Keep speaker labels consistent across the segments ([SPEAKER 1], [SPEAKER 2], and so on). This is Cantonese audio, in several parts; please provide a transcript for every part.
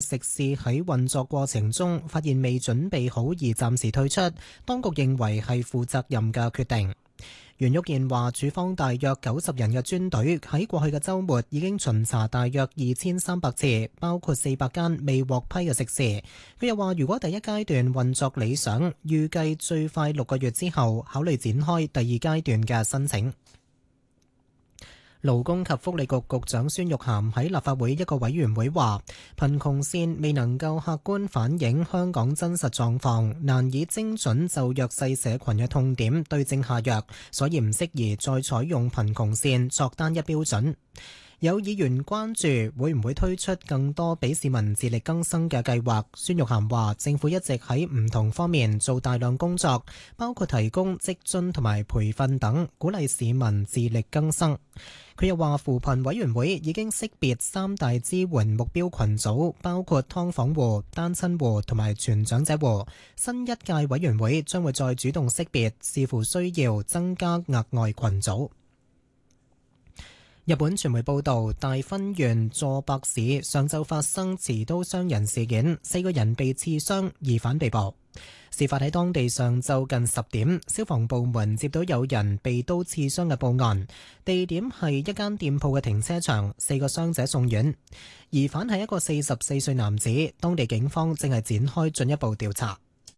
[SPEAKER 1] 食肆喺運作過程中發現未準備好而暫時退出，當局認為係負責任嘅決定。袁旭健話，署方大約90人嘅專隊喺過去嘅週末已經巡查大約2300次，包括400間未獲批嘅食肆。佢又話，如果第一階段運作理想，預計最快6個月之後考慮展開第二階段嘅申請。勞工及福利局局長孫玉菡喺立法會一個委員會話，貧窮線未能夠客觀反映香港真實狀況，難以精準就弱勢社群嘅痛點對症下藥，所以唔適宜再採用貧窮線作單一標準。有議員關注會唔會推出更多俾市民自力更生嘅計劃。孫玉菡話，政府一直喺唔同方面做大量工作，包括提供職津同埋培訓等，鼓勵市民自力更生。佢又話，扶貧委員會已經識別3大支援目標群組，包括劏房戶、單親戶同埋全長者戶。新一屆委員會將會再主動識別，視乎需要增加額外群組。日本傳媒報道，大分縣佐伯市上晝發生持刀傷人事件，4個人被刺傷，疑犯被捕。事發喺當地上晝近10點，消防部門接到有人被刀刺傷嘅報案，地點係一間店鋪嘅停車場，4個傷者送院。疑犯係一個44歲男子，當地警方正係展開進一步調查。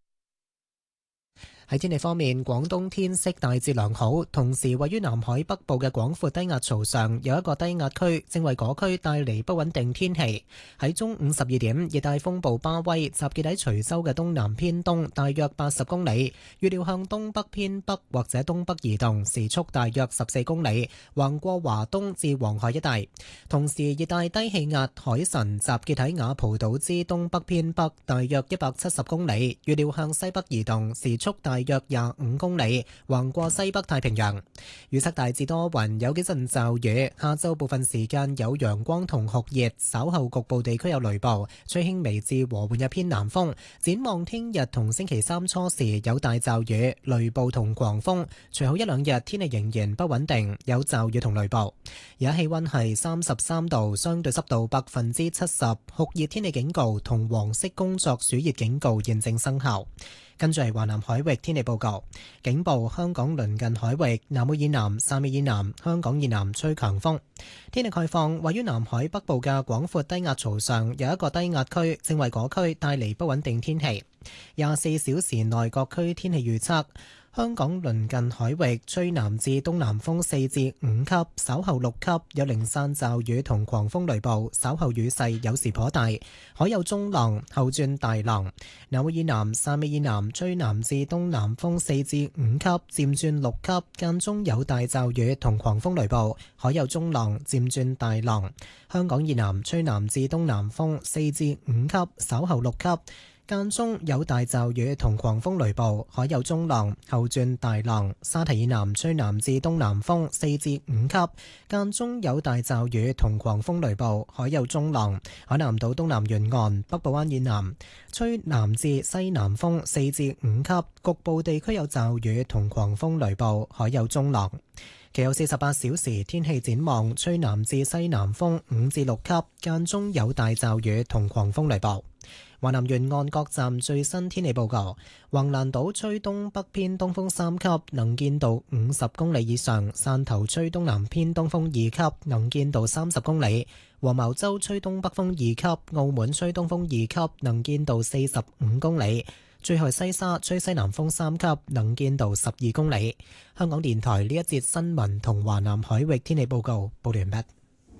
[SPEAKER 1] 喺天氣方面，廣東天色大致良好，同時位於南海北部嘅廣闊低壓槽上有一個低壓區，正為嗰區帶嚟不穩定天氣。喺中午12點，熱帶風暴巴威集結喺徐州嘅東南偏東大約80公里，預料向東北偏北或者東北移動，時速大約14公里，橫過華東至黃海一帶。同時，熱帶低氣壓海神集結喺雅蒲島之東北偏北大約170公里，預料向西北移動，時速大約25公里，橫過西北太平洋。預測大致多雲，有幾陣驟雨。下晝部分時間有陽光同酷熱，稍後局部地區有雷暴，吹輕微至和緩嘅偏南風。展望聽日同星期三初時有大驟雨、雷暴同狂風，隨後一兩日天氣仍然不穩定，有驟雨同雷暴。而家氣溫係33度，相對濕度70%，酷熱天氣警告同黃色工作暑熱警告現正生效。跟住係華南海域天氣報告，警報：香港鄰近海域、南澳以南、汕尾以南、香港以南吹強風。天氣概況：位於南海北部嘅廣闊低壓槽上有一個低壓區，正為嗰區帶嚟不穩定天氣。24小時內各區天氣預測。香港鄰近海域吹南至東南風4至5級，稍後6級，有零散驟雨同狂風雷暴，稍後雨勢有時頗大，海有中浪，後轉大浪。南澳以南、汕尾以南吹南至東南風4至5級，漸轉6級，間中有大驟雨同狂風雷暴，海有中浪，漸轉大浪。香港以南吹南至東南風4至5級，稍後6級。間中有大驟雨同狂風雷暴，海有中浪，後轉大浪。沙堤以南吹南至東南風4至5級，間中有大驟雨同狂風雷暴，海有中浪。海南島東南沿岸、北部灣以南吹南至西南風4至5級，局部地區有驟雨同狂風雷暴，海有中浪。其後48小時天氣展望，吹南至西南風5至6級，間中有大驟雨同狂風雷暴。華南沿岸各站最新天氣報告：橫瀾島吹東北偏東風3級，能見度50公里以上；汕頭吹東南偏東風2級，能見度30公里；黃茅洲吹東北風2級，澳門吹東風2級，能見度45公里。最後西沙吹西南風3級，能見度12公里。香港電台呢一節新聞同華南海域天氣報告報完畢。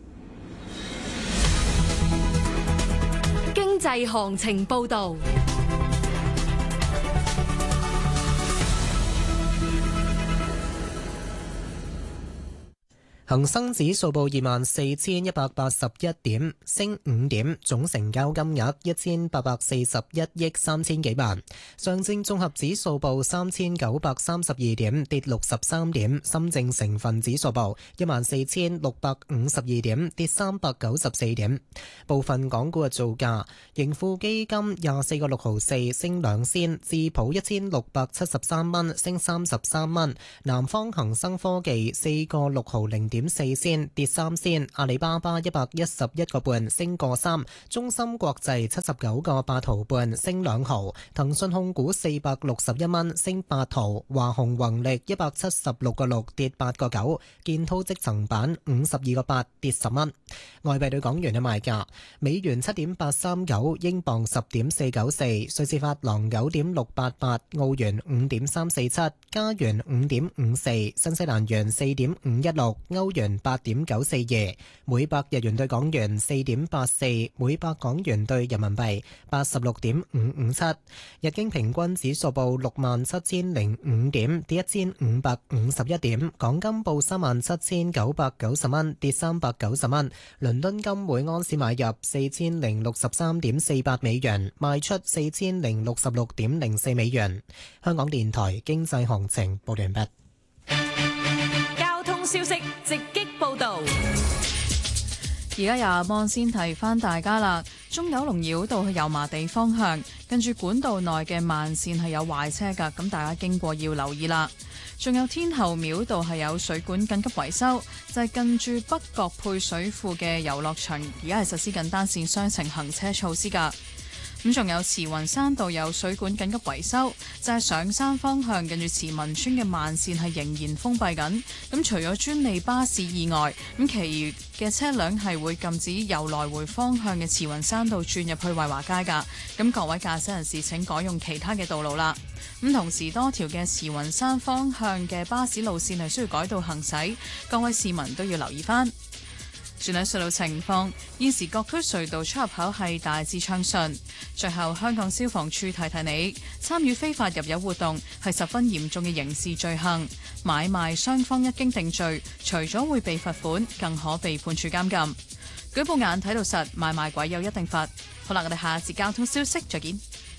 [SPEAKER 2] 經濟行情報道。
[SPEAKER 1] 恒生指數報24,181點，升5點，總成交金額1841億3千幾萬。上證綜合指數報3932點，跌63點。深證成分指數報14,652點，跌394點。部分港股嘅造價：盈富基金24個6毫4升2仙，智普1673蚊升33蚊。南方恒生科技4個6毫0點點4仙，跌3仙。阿里巴巴111個半，升個3。中芯國際79個8毫半，升2毫。騰訊控股461蚊，升8毫。華虹宏力176個6，跌8個9。建滔積層板52個8，跌10蚊。外幣對港元嘅賣價：美元7.839，英鎊10.494，瑞士法郎9.688，澳元5.347，加元5.54，新西蘭元4.516，歐元8.942，每百日元對港元4.84，每百港元對人民幣86.557。日經平均指數報67,005點，跌1551點。港金報37,990蚊，跌390蚊。倫敦金每安士買入4063.48美元，賣出4066.04美元。香港電台經濟行情報完畢。
[SPEAKER 2] 交通消息直擊報道。
[SPEAKER 3] 而家由望先提翻大家啦，中九龍繞道去油麻地方向，近住管道內嘅慢線係有壞車㗎，咁大家經過要留意啦。仲有天后廟道係有水管緊急維修，就係近住北角配水庫嘅遊樂場，而家係實施緊單線雙程行車措施㗎。咁仲有慈雲山道有水管緊急維修，就係上山方向近住慈雲村嘅慢線係仍然封閉緊。咁除咗專利巴士以外，咁其餘嘅車輛係會禁止由來回方向嘅慈雲山道轉入去惠華街㗎。咁各位駕駛人士請改用其他嘅道路啦。咁同時多條嘅慈雲山方向嘅巴士路線係需要改道行駛，各位市民都要留意翻。轉睇隧道情況，現時各區隧道出入口係大致暢順。最後，香港消防處提提你，參與非法入油活動係十分嚴重嘅刑事罪行。買賣雙方一經定罪，除咗會被罰款，更可被判處監禁。舉報眼睇到實，買賣鬼有一定罰。好啦，我哋下次交通消息再見。